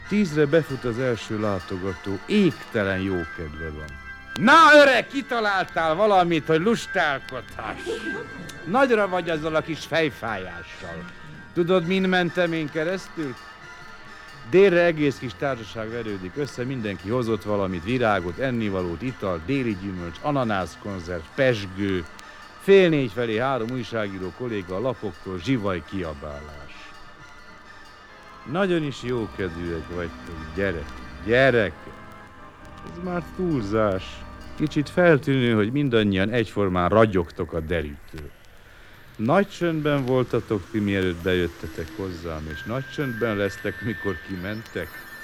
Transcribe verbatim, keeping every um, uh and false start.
Tízre befut az első látogató, égtelen jó kedve van. Na öreg, kitaláltál valamit, hogy lustálkodhass. Nagyra vagy azzal a kis fejfájással. Tudod, min mentem én keresztül? Délre egész kis társaság verődik össze, mindenki hozott valamit, virágot, ennivalót, italt, déli gyümölcs, ananászkonzerv, pesgő. Fél négy felé három újságíró kolléga a lapoktól, zsivaj kiabálás. Nagyon is jókedvűek vagytok, gyerek, gyerek. Ez már túlzás. Kicsit feltűnő, hogy mindannyian egyformán ragyogtok a derűtől. Nagy csöndben voltatok ti, mielőtt bejöttetek hozzám, és nagy csöndben lesztek, mikor kimentek.